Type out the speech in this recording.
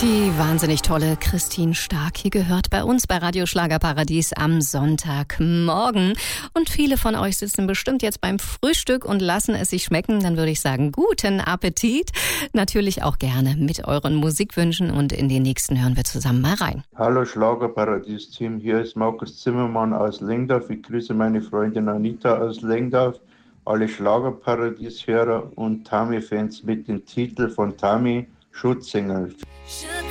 Die wahnsinnig tolle Christine Stark hier gehört bei uns bei Radio Schlagerparadies am Sonntagmorgen. Und viele von euch sitzen bestimmt jetzt beim Frühstück und lassen es sich schmecken. Dann würde ich sagen, guten Appetit. Natürlich auch gerne mit euren Musikwünschen und in den nächsten hören wir zusammen mal rein. Hallo Schlagerparadies-Team, hier ist Markus Zimmermann aus Lengdorf. Ich grüße meine Freundin Anita aus Lengdorf, alle Schlagerparadies-Hörer und Tami-Fans mit dem Titel von Tami, Schutzengel.